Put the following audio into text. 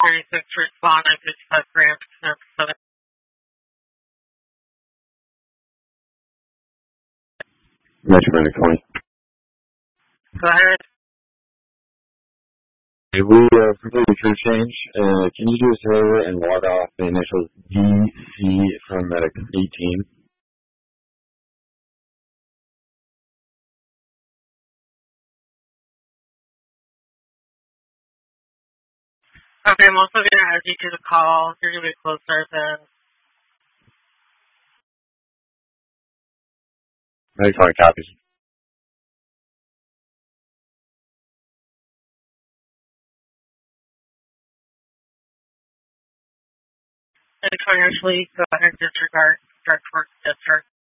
26 respond at 55 grams per 7. Measurement of 20. Go ahead. We completed a crew change. Can you do us a favor and log off the initial DC from medic 18? Okay, I'm also going to add you to the call. You're going to be closer than... Medic 20 copies. Actually, go ahead and disregard Dark Force District.